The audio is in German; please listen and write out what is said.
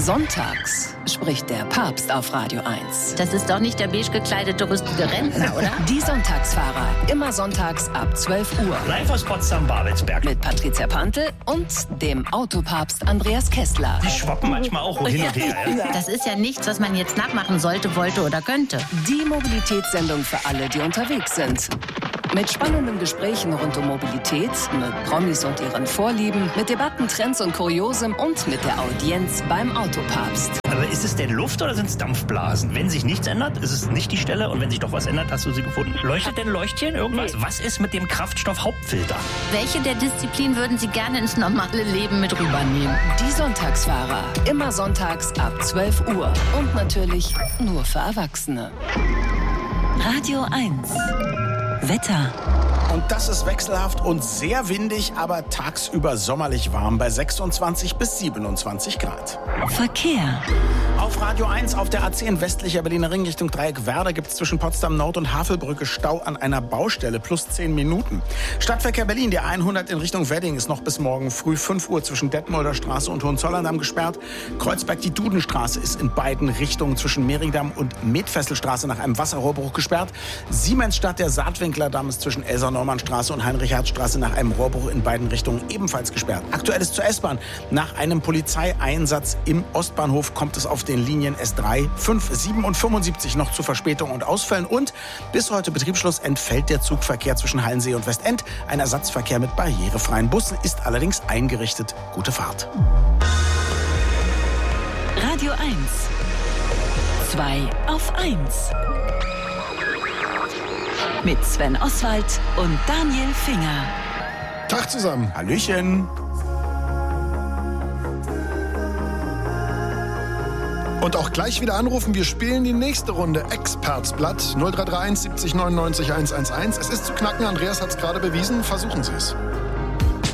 Sonntags spricht der Papst auf Radio 1. Das ist doch nicht der beige gekleidete rüstige Rentner, oder? Die Sonntagsfahrer. Immer sonntags ab 12 Uhr. Live aus Potsdam-Babelsberg. Mit Patricia Pantel und dem Autopapst Andreas Kessler. Die schwappen manchmal auch hin und her. Ja? Das ist ja nichts, was man jetzt nachmachen sollte, wollte oder könnte. Die Mobilitätssendung für alle, die unterwegs sind. Mit spannenden Gesprächen rund um Mobilität, mit Promis und ihren Vorlieben, mit Debatten, Trends und Kuriosem und mit der Audienz beim Autopapst. Aber ist es denn Luft oder sind es Dampfblasen? Wenn sich nichts ändert, ist es nicht die Stelle. Und wenn sich doch was ändert, hast du sie gefunden. Leuchtet denn Leuchtchen irgendwas? Was ist mit dem Kraftstoff-Hauptfilter? Welche der Disziplinen würden Sie gerne ins normale Leben mit rübernehmen? Die Sonntagsfahrer. Immer sonntags ab 12 Uhr. Und natürlich nur für Erwachsene. Radio 1. Wetter. Und das ist wechselhaft und sehr windig, aber tagsüber sommerlich warm bei 26 bis 27 Grad. Verkehr. Auf Radio 1 auf der A10 westlicher Berliner Ring Richtung Dreieck Werder gibt es zwischen Potsdam Nord und Havelbrücke Stau an einer Baustelle plus 10 Minuten. Stadtverkehr Berlin, der 100 in Richtung Wedding ist noch bis morgen früh 5 Uhr zwischen Detmolder Straße und Hohenzollerndamm gesperrt. Kreuzberg die Dudenstraße ist in beiden Richtungen zwischen Mehringdamm und Metfesselstraße nach einem Wasserrohrbruch gesperrt. Siemensstadt der Saatwinklerdamm ist zwischen Elsa-Normann-Straße und Heinrich-Herz-Straße nach einem Rohrbruch in beiden Richtungen ebenfalls gesperrt. Aktuell ist zur S-Bahn. Nach einem Polizeieinsatz im Ostbahnhof kommt es auf den Linien S3, 5, 7 und 75 noch zu Verspätungen und Ausfällen. Und bis heute Betriebsschluss entfällt der Zugverkehr zwischen Hallensee und Westend. Ein Ersatzverkehr mit barrierefreien Bussen ist allerdings eingerichtet. Gute Fahrt. Radio 1. 2 auf 1. Mit Sven Oswald und Daniel Finger. Tag zusammen. Hallöchen. Und auch gleich wieder anrufen. Wir spielen die nächste Runde Expertsblatt 0331 70 99 111. Es ist zu knacken. Andreas hat es gerade bewiesen. Versuchen Sie es.